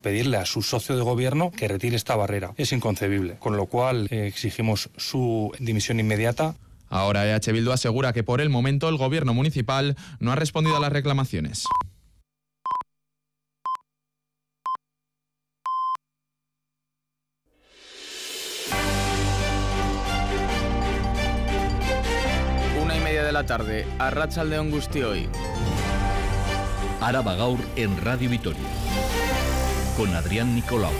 pedirle a su socio de gobierno que retire esta barrera. Es inconcebible, con lo cual exigimos su dimisión inmediata. Ahora EH Bildu asegura que por el momento el gobierno municipal no ha respondido a las reclamaciones. Tarde, Arratsaldeon Guztioi. Araba Gaur en Radio Vitoria, con Adrián Nicolau.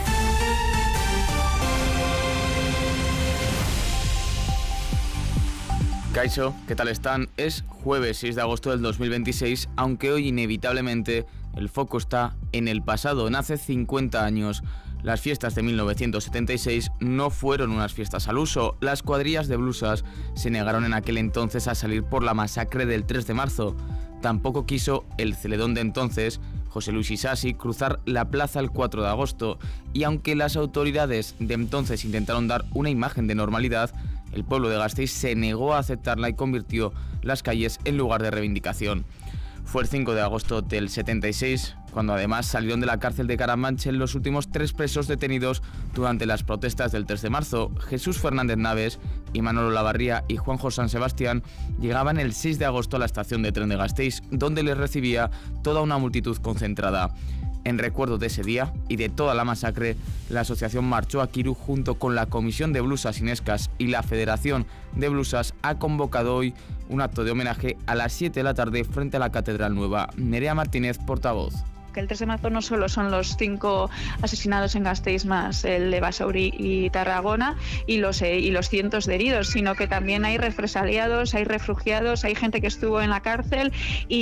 Kaixo, ¿qué tal están? Es jueves 6 de agosto del 2026, aunque hoy inevitablemente el foco está en el pasado. En hace 50 años, las fiestas de 1976 no fueron unas fiestas al uso. Las cuadrillas de blusas se negaron en aquel entonces a salir por la masacre del 3 de marzo. Tampoco quiso el celedón de entonces, José Luis Isasi, cruzar la plaza el 4 de agosto. Y aunque las autoridades de entonces intentaron dar una imagen de normalidad, el pueblo de Gasteiz se negó a aceptarla y convirtió las calles en lugar de reivindicación. Fue el 5 de agosto del 76, cuando además salieron de la cárcel de Carabanchel los últimos 3 presos detenidos durante las protestas del 3 de marzo. Jesús Fernández Naves, Imanol Olavarría y Juanjo San Sebastián llegaban el 6 de agosto a la estación de tren de Gasteiz, donde les recibía toda una multitud concentrada. En recuerdo de ese día y de toda la masacre, la asociación Marchó a Kiru junto con la Comisión de Blusas Inescas y la Federación de Blusas ha convocado hoy un acto de homenaje a las 7 de la tarde frente a la Catedral Nueva. Nerea Martínez, portavoz. Que el 3 de marzo no solo son los 5 asesinados en Gasteiz más el de Basauri y Tarragona y los cientos de heridos, sino que también hay represaliados, hay refugiados, hay gente que estuvo en la cárcel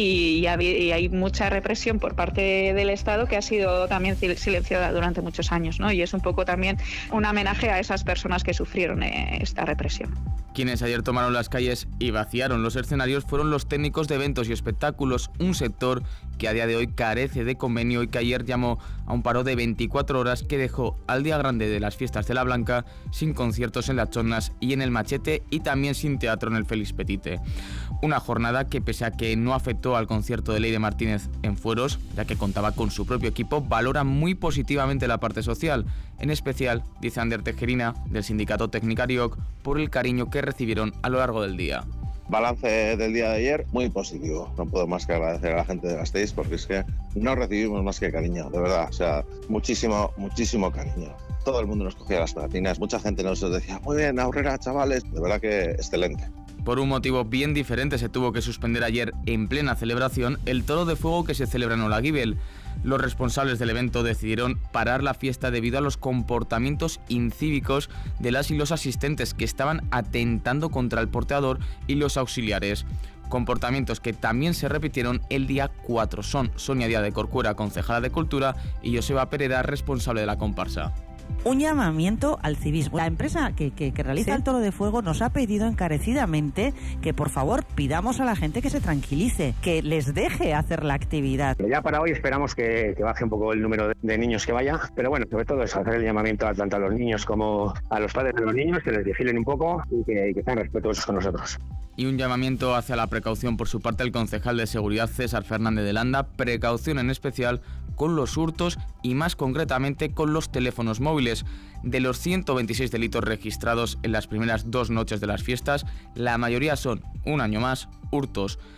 y hay mucha represión por parte del Estado que ha sido también silenciada durante muchos años, ¿no? Y es un poco también un homenaje a esas personas que sufrieron esta represión. Quienes ayer tomaron las calles y vaciaron los escenarios fueron los técnicos de eventos y espectáculos, un sector que a día de hoy carece de convenio y que ayer llamó a un paro de 24 horas que dejó al día grande de las fiestas de la Blanca sin conciertos en las Chonas y en el Machete y también sin teatro en el Félix Petite. Una jornada que, pese a que no afectó al concierto de Leire Martínez en Fueros, ya que contaba con su propio equipo, valora muy positivamente la parte social, en especial, dice Ander Tejerina, del sindicato Tecnicarioc, por el cariño que recibieron a lo largo del día. Balance del día de ayer, muy positivo. No puedo más que agradecer a la gente de Gasteiz porque es que no recibimos más que cariño, de verdad. O sea, muchísimo cariño. Todo el mundo nos cogía las platinas, mucha gente nos decía, muy bien, Aurrera, chavales. De verdad que excelente. Por un motivo bien diferente se tuvo que suspender ayer en plena celebración el toro de fuego que se celebra en Olaguibel. Los responsables del evento decidieron parar la fiesta debido a los comportamientos incívicos de las y los asistentes que estaban atentando contra el porteador y los auxiliares. Comportamientos que también se repitieron el día 4. Son Sonia Díaz de Corcuera, concejala de Cultura, y Joseba Pereda, responsable de la comparsa. Un llamamiento al civismo. La empresa que realiza el toro de fuego nos ha pedido encarecidamente que por favor pidamos a la gente que se tranquilice, que les deje hacer la actividad. Ya para hoy esperamos que baje un poco el número de niños que vaya, pero bueno, sobre todo es hacer el llamamiento tanto a los niños como a los padres de los niños, que les vigilen un poco y que sean respetuosos con nosotros. Y un llamamiento hacia la precaución por su parte el concejal de Seguridad César Fernández de Landa, precaución en especial con los hurtos y más concretamente con los teléfonos móviles. De los 126 delitos registrados en las primeras 2 noches de las fiestas, la mayoría son, un año más, hurtos.